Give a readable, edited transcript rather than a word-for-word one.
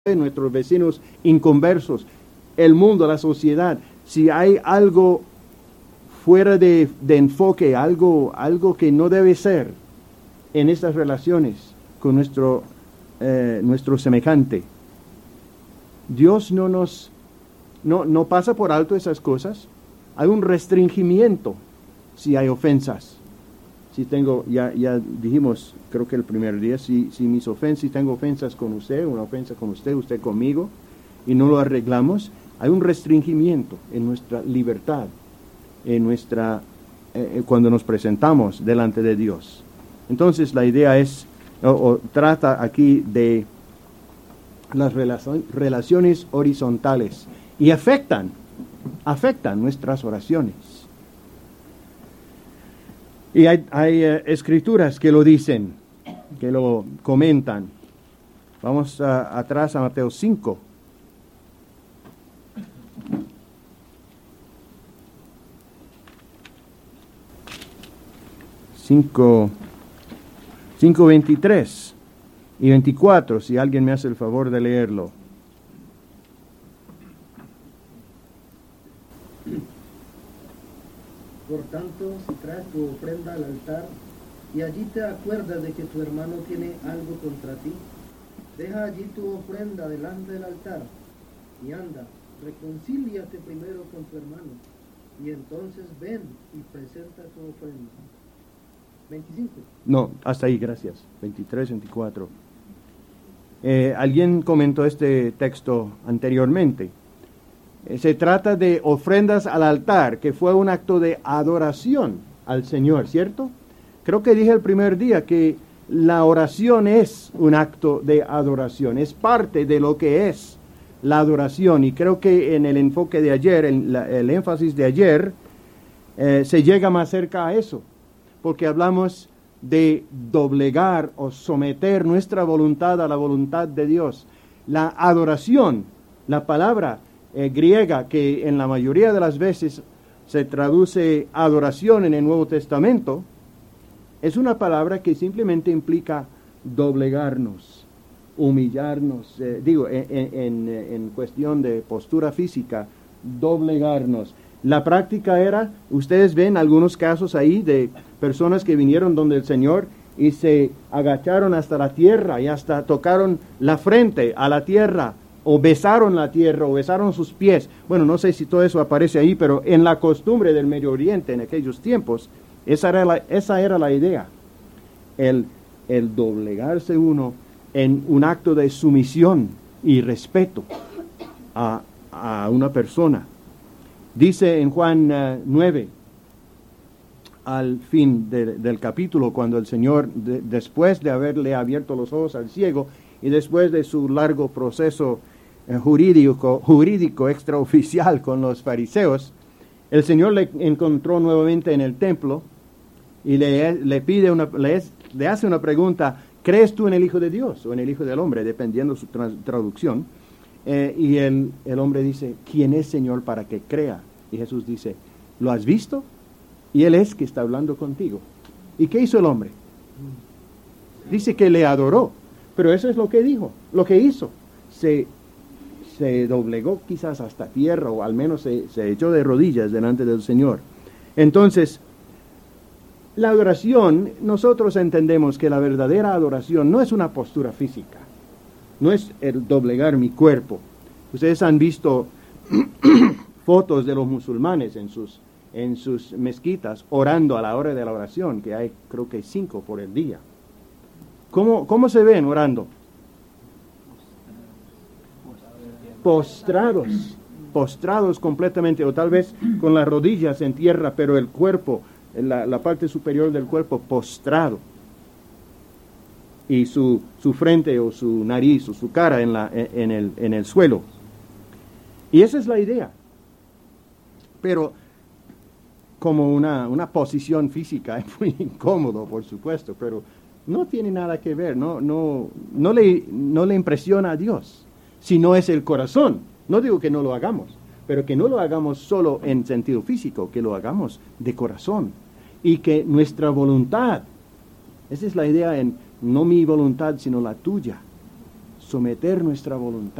nuestros vecinos inconversos, el mundo, la sociedad, si hay algo fuera de enfoque, algo que no debe ser en estas relaciones con nuestro semejante, Dios no pasa por alto esas cosas. Hay un restringimiento si hay ofensas. Si tengo, ya dijimos, creo que el primer día, si tengo ofensas con usted, una ofensa con usted conmigo, y no lo arreglamos, hay un restringimiento en nuestra libertad, cuando nos presentamos delante de Dios. Entonces la idea es, trata aquí de las relaciones horizontales y afectan nuestras oraciones. Y hay escrituras que lo dicen, que lo comentan. Vamos atrás a Mateo 5. Cinco 23 y 24, si alguien me hace el favor de leerlo. Por tanto, si traes tu ofrenda al altar y allí te acuerdas de que tu hermano tiene algo contra ti, deja allí tu ofrenda delante del altar y anda, reconcíliate primero con tu hermano y entonces ven y presenta tu ofrenda. 25. No, hasta ahí, gracias. 23, 24. Alguien comentó este texto anteriormente. Se trata de ofrendas al altar, que fue un acto de adoración al Señor, ¿cierto? Creo que dije el primer día que la oración es un acto de adoración, es parte de lo que es la adoración. Y creo que en el enfoque de ayer, el énfasis de ayer, se llega más cerca a eso, porque hablamos de doblegar o someter nuestra voluntad a la voluntad de Dios. La adoración, la palabra griega, que en la mayoría de las veces se traduce adoración en el Nuevo Testamento, es una palabra que simplemente implica doblegarnos, humillarnos, en cuestión de postura física, doblegarnos. La práctica era, ustedes ven algunos casos ahí de personas que vinieron donde el Señor y se agacharon hasta la tierra y hasta tocaron la frente a la tierra, o besaron la tierra, o besaron sus pies. Bueno, no sé si todo eso aparece ahí, pero en la costumbre del Medio Oriente en aquellos tiempos, esa era la idea, el doblegarse uno en un acto de sumisión y respeto a una persona. Dice en Juan 9, al fin del capítulo, cuando el Señor, después de haberle abierto los ojos al ciego, y después de su largo proceso jurídico extraoficial con los fariseos, el Señor le encontró nuevamente en el templo y le hace una pregunta: ¿crees tú en el Hijo de Dios o en el Hijo del Hombre? Dependiendo su traducción. Y el hombre dice: ¿quién es, Señor, para que crea? Y Jesús dice: ¿lo has visto? Y Él es que está hablando contigo. ¿Y qué hizo el hombre? Dice que le adoró. Pero eso es lo que dijo, lo que hizo. Se doblegó quizás hasta tierra, o al menos se echó de rodillas delante del Señor. Entonces, la adoración, nosotros entendemos que la verdadera adoración no es una postura física, no es el doblegar mi cuerpo. Ustedes han visto fotos de los musulmanes en sus mezquitas orando a la hora de la oración, que hay creo que 5 por el día. ¿Cómo se ven orando? Postrados completamente, o tal vez con las rodillas en tierra, pero el cuerpo, la parte superior del cuerpo postrado, y su frente o su nariz o su cara en el suelo. Y esa es la idea. Pero como una posición física es muy incómodo, por supuesto, pero no tiene nada que ver, no le impresiona a Dios, si no es el corazón. No digo que no lo hagamos, pero que no lo hagamos solo en sentido físico, que lo hagamos de corazón, y que nuestra voluntad, esa es la idea, no mi voluntad, sino la tuya, someter nuestra voluntad